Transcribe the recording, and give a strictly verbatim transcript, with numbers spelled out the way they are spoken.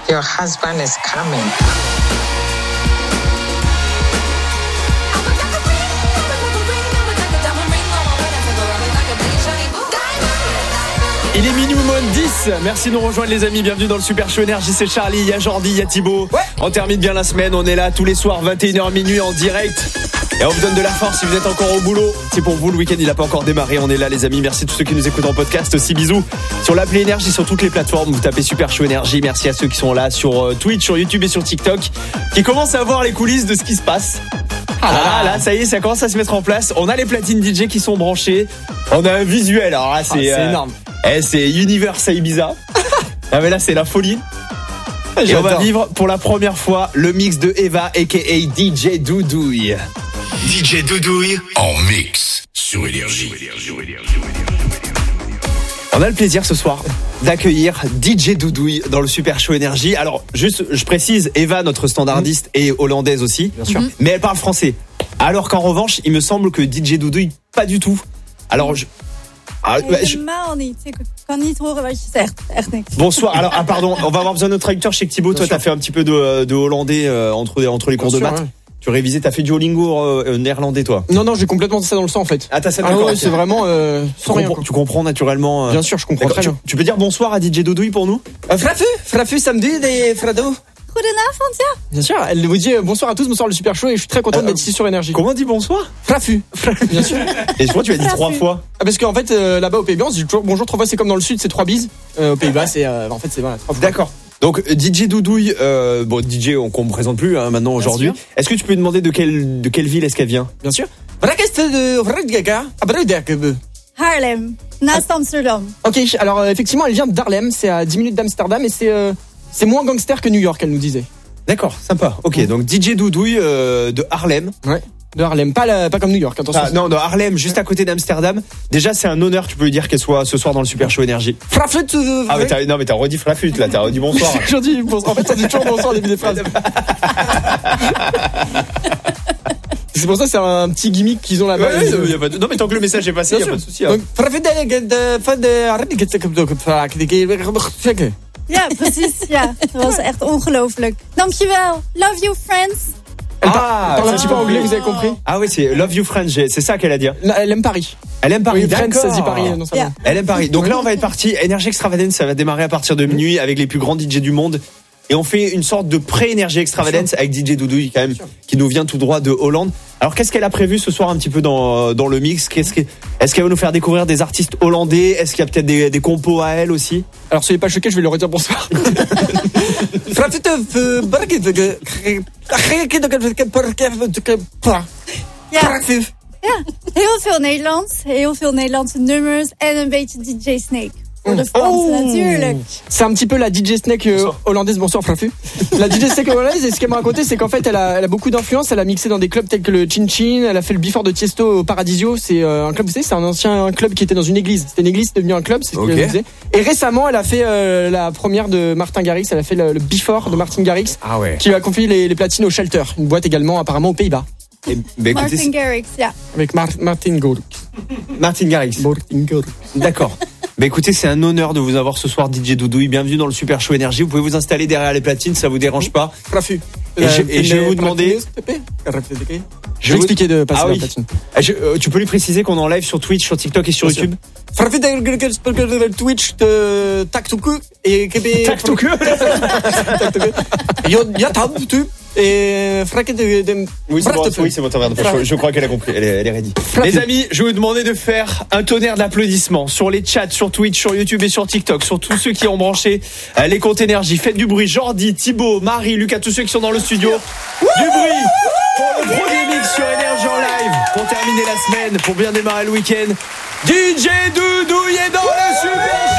Your husband is coming. Il est minuit moins dix, merci de nous rejoindre les amis, bienvenue dans le Super Show Énergie, c'est Charlie, il y a Jordi, il y a Thibaut. Ouais. On termine bien la semaine, on est là tous les soirs vingt et une heures minuit en direct. Et on vous donne de la force si vous êtes encore au boulot. C'est pour vous, le week-end il n'a pas encore démarré, on est là les amis, merci à tous ceux qui nous écoutent en podcast aussi, bisous. Sur l'appli Énergie, sur toutes les plateformes, vous tapez Super Show Énergie, merci à ceux qui sont là sur Twitch, sur YouTube et sur TikTok, qui commencent à voir les coulisses de ce qui se passe. Ah là, là, ça y est, ça commence à se mettre en place. On a les platines D J qui sont branchées. On a un visuel, alors là c'est, ah, c'est euh, énorme. Eh, c'est Universe à Ibiza. Ah mais là c'est la folie. Et J'adore. on va vivre pour la première fois le mix de Eva aka D J Doudouille. D J Doudouille en mix sur Énergie. On a le plaisir ce soir d'accueillir D J Doudouille dans le Super Show Énergie. Alors juste, je précise, Eva, notre standardiste, mmh. est hollandaise aussi, bien sûr, mmh. mais elle parle français. Alors qu'en revanche, il me semble que D J Doudouille, pas du tout. Alors je... Ah, bah, je... Helemaal niet. Ik kan niet horen wat je zegt. Echt niks. Bonsoir. Alors, ah, pardon, on va avoir besoin de notre traducteur chez Thibaut. Bien Toi, sûr. T'as fait un petit peu de, de hollandais euh, entre, entre les cours Bien de maths. Ouais. Tu révisais, t'as fait Duolingo euh, néerlandais, toi? Non, non, j'ai complètement ça dans le sang, en fait. Ah, t'as ça dans le sang. Ouais, c'est vraiment euh, sans tu rien. Comprends, tu comprends naturellement. Euh... Bien sûr, je comprends très tu, bien. Tu peux dire bonsoir à D J Doudouille pour nous? euh, Frafu, Frafu, samedi des Frado. Goedenavond, ja. Bien sûr, elle vous dit euh, bonsoir à tous, bonsoir le Super Show et je suis très content euh, d'être ici sur Énergie. Comment on dit bonsoir? Frafu. Bien sûr. Et je crois que tu as dit trois fois. Ah, parce qu'en fait, euh, là-bas aux Pays-Bas, on se dit toujours bonjour trois fois, c'est comme dans le sud, c'est trois bises. Euh, aux Pays-Bas, c'est euh, en fait, c'est voilà, trois fois. D'accord. Donc D J Doudouille, euh, bon D J on qu'on me présente plus hein, maintenant aujourd'hui. Est-ce que tu peux lui demander de quelle de quelle ville est-ce qu'elle vient? Bien sûr. Haarlem, naast Amsterdam. Ok, alors euh, effectivement, elle vient d'Haarlem, c'est à dix minutes d'Amsterdam et c'est euh, c'est moins gangster que New York, elle nous disait. D'accord, sympa. Ok, mmh. donc D J Doudouille euh, de Haarlem. Ouais. De Harlem, pas, la, pas comme New York, attention. Ah, non, de Harlem, juste à côté d'Amsterdam. Déjà, c'est un honneur, tu peux lui dire qu'elle soit ce soir dans le Super Show Énergie. Frafut, euh, ah, mais t'as, non, mais t'as redit Frafut, là, t'as redit bonsoir. J'ai dit bonsoir. En fait, on dit toujours bonsoir au début des phrases. C'est pour ça que c'est un petit gimmick qu'ils ont là-bas. Ouais, ouais, y a pas de... Non, mais tant que le message est passé, il n'y a pas de souci. Hein. Ja, precies. Ja, dat was echt ongelooflijk. Dankjewel. Love you, friends. Elle ah, parle un petit peu anglais, vous avez compris? Ah oui, c'est Love You Friends, c'est ça qu'elle a dit. Elle aime Paris. Elle aime Paris, oui, d'accord. Friends, ça dit Paris, non, ça yeah. Elle aime Paris. Donc là, on va être parti. Énergie Extravagance, ça va démarrer à partir de minuit avec les plus grands D J du monde. Et on fait une sorte de pré-énergie Extravagance avec D J Doudouille quand même, qui nous vient tout droit de Hollande. Alors qu'est-ce qu'elle a prévu ce soir un petit peu dans, dans le mix? Qu'est-ce que, Est-ce qu'elle va nous faire découvrir des artistes hollandais? Est-ce qu'il y a peut-être des, des compos à elle aussi? Alors soyez pas choqués, je vais leur redire bonsoir. Ja. Ja, heel veel Nederlands, heel veel Nederlandse nummers en een beetje D J Snake. Pour le Franse, natuurlijk. C'est un petit peu la D J Snake euh, hollandaise, bonsoir Frafu. La D J Snake hollandaise, et ce qu'elle m'a raconté, c'est qu'en fait, elle a, elle a beaucoup d'influence. Elle a mixé dans des clubs tels que le Chin Chin. Elle a fait le Before de Tiesto au Paradisio. C'est euh, un club, vous savez, c'est un ancien club qui était dans une église. C'était une église, c'est devenu un club, c'est ce okay. qu'elle disait. Et récemment, elle a fait euh, la première de Martin Garrix. Elle a fait le, le Before de Martin Garrix, ah ouais. qui lui a confié les, les platines au Shelter, une boîte également apparemment aux Pays-Bas. Et, bah, écoutez, Martin Garrix, ja. Avec Mar- Martin Garrix. Martin Garrix. Martin Garrix. D'accord. Bah écoutez, c'est un honneur de vous avoir ce soir, D J Doudouille. Bienvenue dans le Super Show Énergie. Vous pouvez vous installer derrière les platines, ça vous dérange pas? Frafu. Et, euh, je, et je vais vous demander. Je vais expliquer de passer ah, la oui. platine. Je, euh, tu peux lui préciser qu'on est en live sur Twitch, sur TikTok et sur Bien YouTube. Frafu Twitch de Taktuku et Taktuku. Ya YouTube. Et Fraque de, de... Oui, c'est bon, oui, c'est bon, je, je crois qu'elle a compris, elle est, elle est ready. Frappe. Les amis, je vais vous demander de faire un tonnerre d'applaudissements sur les chats, sur Twitch, sur YouTube et sur TikTok, sur tous ceux qui ont branché euh, les comptes Énergie. Faites du bruit, Jordi, Thibaut, Marie, Lucas, tous ceux qui sont dans le studio. Du bruit pour le premier mix sur Énergie en live pour terminer la semaine, pour bien démarrer le week-end. D J Doudouille est dans le Super